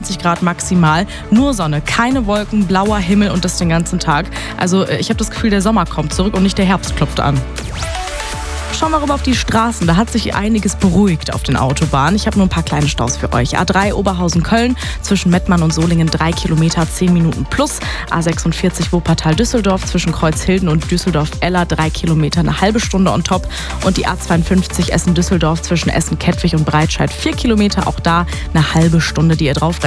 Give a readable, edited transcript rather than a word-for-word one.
21 Grad maximal, nur Sonne, keine Wolken, blauer Himmel und das den ganzen Tag. Also ich habe das Gefühl, der Sommer kommt zurück und nicht der Herbst klopft an. Schauen wir rüber auf die Straßen. Da hat sich einiges beruhigt auf den Autobahnen. Ich habe nur ein paar kleine Staus für euch. A3 Oberhausen-Köln, zwischen Mettmann und Solingen 3 Kilometer, 10 Minuten plus. A46 Wuppertal-Düsseldorf, zwischen Kreuzhilden und Düsseldorf-Eller 3 Kilometer, eine halbe Stunde on top. Und die A52 Essen-Düsseldorf, zwischen Essen-Kettwig und Breitscheid 4 Kilometer, auch da eine halbe Stunde, die ihr drauf